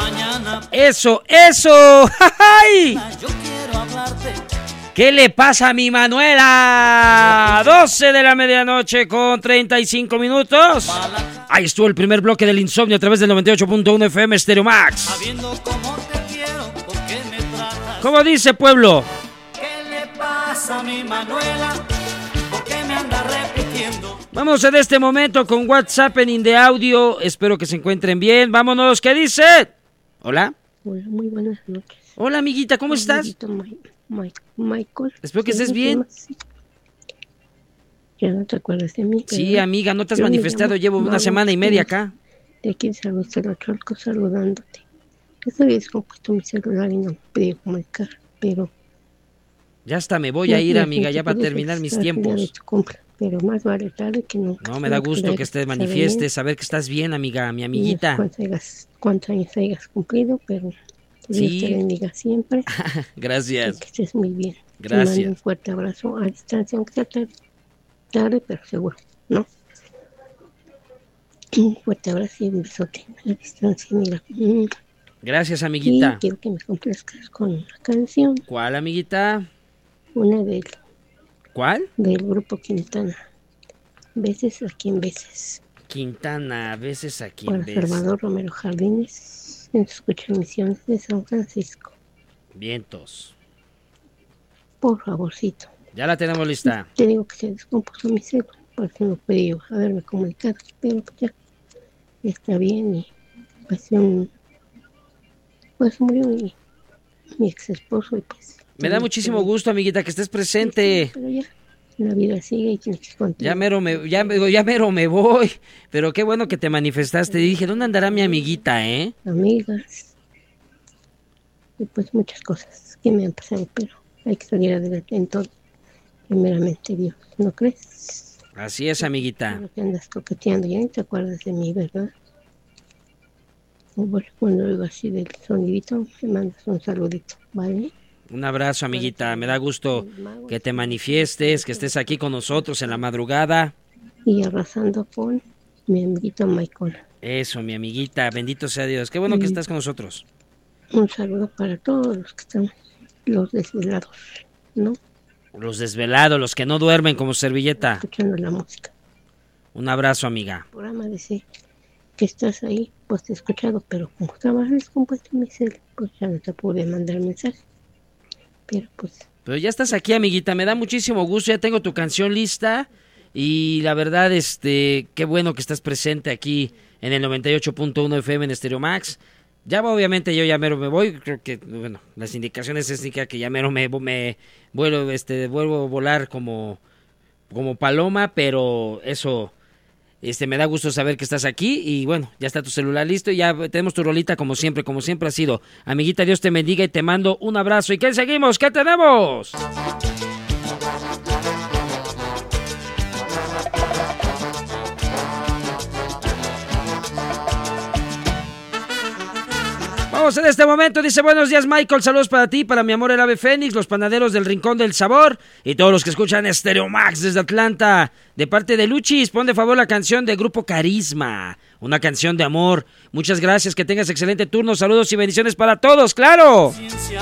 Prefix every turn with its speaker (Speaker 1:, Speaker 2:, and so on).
Speaker 1: Eso. ¡Ay! ¿Qué le pasa a mi Manuela? 12 de la medianoche con 35 minutos. Ahí estuvo el primer bloque del insomnio a través del 98.1 FM Stereo Max. ¿Cómo dice, pueblo?
Speaker 2: ¿Qué le pasa a mi Manuela? ¿Por qué me anda repitiendo?
Speaker 1: Vamos en este momento con WhatsApp en de audio. Espero que se encuentren bien. Vámonos, ¿qué dice? Hola.
Speaker 3: Hola, muy buenas noches.
Speaker 1: Hola, amiguita, ¿cómo estás?
Speaker 3: Michael.
Speaker 1: Espero que estés bien.
Speaker 3: Ya no te acuerdas de mí.
Speaker 1: Sí, amiga, no te has manifestado. Llevo una semana y media acá.
Speaker 3: De aquí Salud Cholco saludándote. Estoy descompuesto mi celular y no pude comunicar, pero...
Speaker 1: Ya hasta me voy a ir, amiga, ya para terminar mis tiempos.
Speaker 3: Pero más vale tarde que nunca.
Speaker 1: No, me da gusto que te manifiestes, saber que estás bien, amiga, mi amiguita.
Speaker 3: No sé cuántos años hayas cumplido, pero... Dios te bendiga siempre.
Speaker 1: Gracias.
Speaker 3: Que estés muy bien.
Speaker 1: Gracias.
Speaker 3: Te mando un fuerte abrazo a distancia, aunque sea tarde, pero seguro, ¿no? Un fuerte abrazo y un besote a distancia, mira.
Speaker 1: Gracias, amiguita.
Speaker 3: Y quiero que me complazcas con una canción.
Speaker 1: ¿Cuál, amiguita?
Speaker 3: Una del...
Speaker 1: ¿Cuál?
Speaker 3: Del grupo Quintana. Veces aquí en veces.
Speaker 1: Quintana, veces aquí en
Speaker 3: veces.
Speaker 1: veces.
Speaker 3: Salvador Romero Jardines. En sus misiones de San Francisco.
Speaker 1: Vientos.
Speaker 3: Por favorcito.
Speaker 1: Ya la tenemos lista.
Speaker 3: Te digo que se descompuso mi celular, por eso no pude haberme comunicado, pero ya está bien y pues murió mi ex esposo y pues...
Speaker 1: Me da muchísimo gusto, amiguita, que estés presente.
Speaker 3: Sí, pero ya, la vida sigue y tienes que continuar.
Speaker 1: Ya mero me voy, pero qué bueno que te manifestaste. Dije, ¿dónde andará mi amiguita,
Speaker 3: Amigas, y pues muchas cosas que me han pasado, pero hay que salir adelante en todo. Primeramente Dios, ¿no crees?
Speaker 1: Así es, amiguita.
Speaker 3: Claro que andas coqueteando, ya ni te acuerdas de mí, ¿verdad? Bueno, cuando oigo así del sonidito, me mandas un saludito, ¿vale?
Speaker 1: Un abrazo, amiguita. Me da gusto que te manifiestes, que estés aquí con nosotros en la madrugada.
Speaker 3: Y arrasando con mi amiguito Michael.
Speaker 1: Eso, mi amiguita. Bendito sea Dios. Qué bueno que estás con nosotros.
Speaker 3: Un saludo para todos los que están, los desvelados, ¿no?
Speaker 1: Los desvelados, los que no duermen como servilleta.
Speaker 3: Escuchando la música.
Speaker 1: Un abrazo, amiga.
Speaker 3: El programa dice que estás ahí, pues te he escuchado, pero como trabajas descompuesto mi cel, pues ya no te pude mandar mensaje. Pero
Speaker 1: ya estás aquí, amiguita, me da muchísimo gusto, ya tengo tu canción lista y la verdad, qué bueno que estás presente aquí en el 98.1 FM en Stereo Max. Ya obviamente yo ya mero me voy, creo que, bueno, las indicaciones es que ya mero me vuelvo a volar como paloma, pero eso... me da gusto saber que estás aquí y bueno, ya está tu celular listo y ya tenemos tu rolita como siempre ha sido. Amiguita, Dios te bendiga y te mando un abrazo. ¿Y qué seguimos? ¿Qué tenemos? Vamos en este momento, dice buenos días Michael, saludos para ti, para mi amor el ave Fénix, los panaderos del Rincón del Sabor y todos los que escuchan Stereo Max desde Atlanta. De parte de Luchis, pon de favor la canción de Grupo Carisma, una canción de amor. Muchas gracias, que tengas excelente turno, saludos y bendiciones para todos, ¡claro!